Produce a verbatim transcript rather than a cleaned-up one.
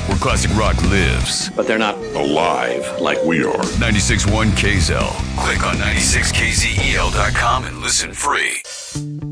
where classic rock lives. But they're not alive like we are. ninety-six point one K Z L. Click on ninety-six K Z E L dot com and listen free.